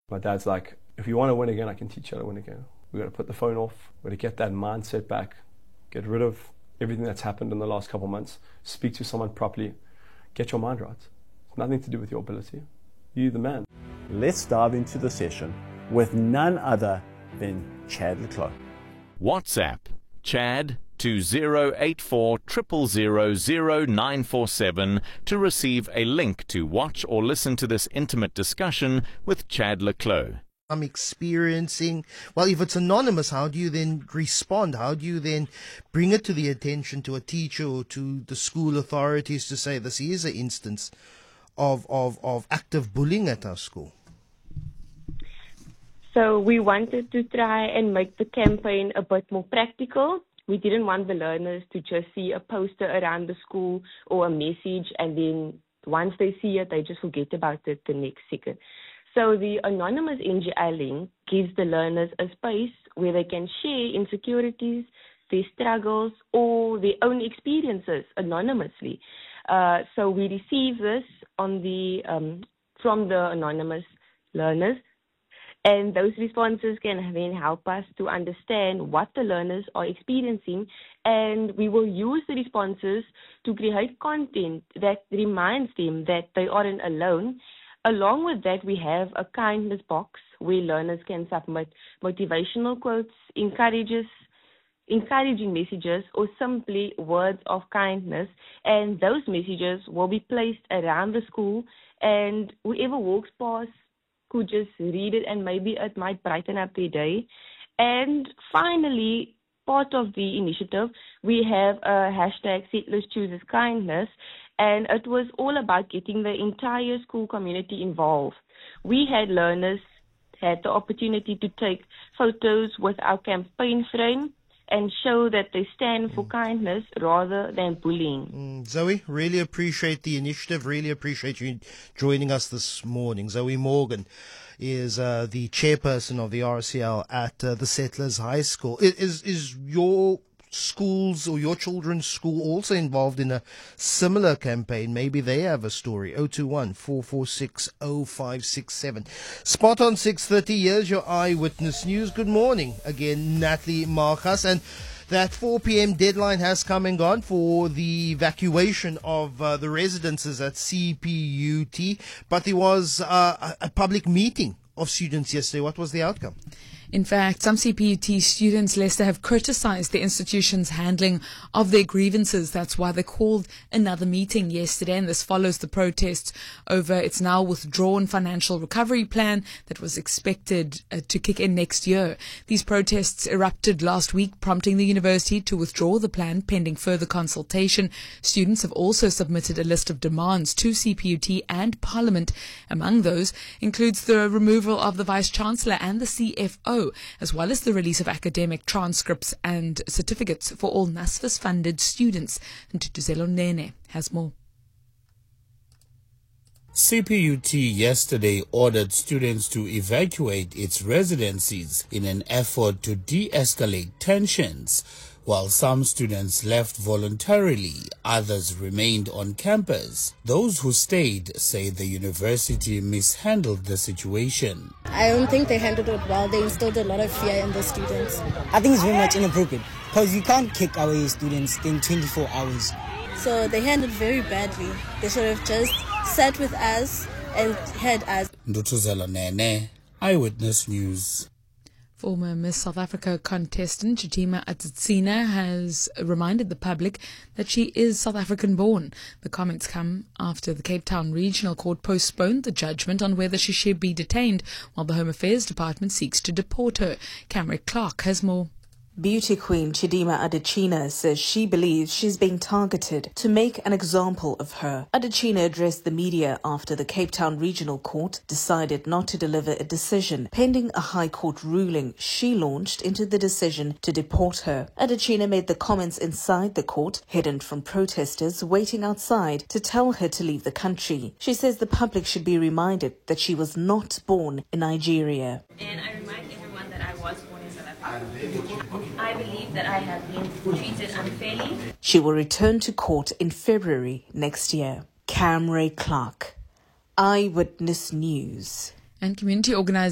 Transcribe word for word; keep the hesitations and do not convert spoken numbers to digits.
My dad's like, if you want to win again, I can teach you how to win again. We've got to put the phone off. We've got to get that mindset back. Get rid of everything that's happened in the last couple of months. Speak to someone properly. Get your mind right. It's nothing to do with your ability. You're the man. Let's dive into the session with none other than Chad le Clos. WhatsApp Chad to zero eight four zero zero zero zero nine four seven to receive a link to watch or listen to this intimate discussion with Chad le Clos. I'm experiencing, well, if it's anonymous, how do you then respond? How do you then bring it to the attention to a teacher or to the school authorities to say this is an instance of, of, of active bullying at our school? So we wanted to try and make the campaign a bit more practical. We didn't want the learners to just see a poster around the school or a message, and then once they see it, they just forget about it the next second. So the anonymous N G I link gives the learners a space where they can share insecurities, their struggles, or their own experiences anonymously. Uh, so we receive this on the um, from the anonymous learners, and those responses can then help us to understand what the learners are experiencing, and we will use the responses to create content that reminds them that they aren't alone. Along with that, we have a kindness box where learners can submit motivational quotes, encourages, encouraging messages, or simply words of kindness. And those messages will be placed around the school, and whoever walks past could just read it, and maybe it might brighten up their day. And finally, part of the initiative, we have a hashtag Settlers Chooses Kindness, and it was all about getting the entire school community involved. We had learners had the opportunity to take photos with our campaign frame and show that they stand for mm. kindness rather than bullying. Mm, Zoe, really appreciate the initiative, really appreciate you joining us this morning. Zoe Morgan is uh, the chairperson of the R C L at uh, the Settlers High School. Is, is your schools or your children's school also involved in a similar campaign? Maybe they have a story. zero two one, four four six, zero five six seven. Spot on six thirty. Here's your Eyewitness News. Good morning again, Natalie Marcas. And that four p.m. deadline has come and gone for the evacuation of uh, the residences at C P U T. But there was uh, a public meeting of students yesterday. What was the outcome? In fact, some C P U T students, Leicester, have criticised the institution's handling of their grievances. That's why they called another meeting yesterday, and this follows the protests over its now withdrawn financial recovery plan that was expected uh, to kick in next year. These protests erupted last week, prompting the university to withdraw the plan pending further consultation. Students have also submitted a list of demands to C P U T and Parliament. Among those includes the removal of the Vice-Chancellor and the C F O, as well as the release of academic transcripts and certificates for all NSFAS-funded students. And Tutuzelo Nene has more. C P U T yesterday ordered students to evacuate its residencies in an effort to de-escalate tensions. While some students left voluntarily, others remained on campus. Those who stayed say the university mishandled the situation. I don't think they handled it well. They instilled a lot of fear in the students. I think it's very much inappropriate because you can't kick away students in twenty-four hours. So they handled it very badly. They should have just sat with us and had us. Ndutuzela Nene, Eyewitness News. Former Miss South Africa contestant Chitima Atitsina has reminded the public that she is South African born. The comments come after the Cape Town Regional Court postponed the judgment on whether she should be detained while the Home Affairs Department seeks to deport her. Cameron Clark has more. Beauty queen Chidima Adesina says she believes she's being targeted to make an example of her. Adesina addressed the media after the Cape Town Regional Court decided not to deliver a decision pending a High Court ruling she launched into the decision to deport her. Adesina made the comments inside the court, hidden from protesters waiting outside to tell her to leave the country. She says the public should be reminded that she was not born in Nigeria. And I remind everyone that I was born in South Africa. I believe that I have been treated unfairly. She will return to court in February next year. Cameron Clark, Eyewitness News. And community organizers